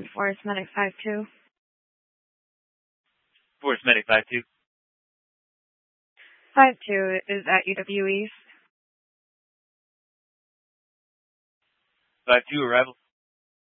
Forest Medic 5-2. Forest Medic 5-2. 5-2 is at UW East. 5-2 arrival.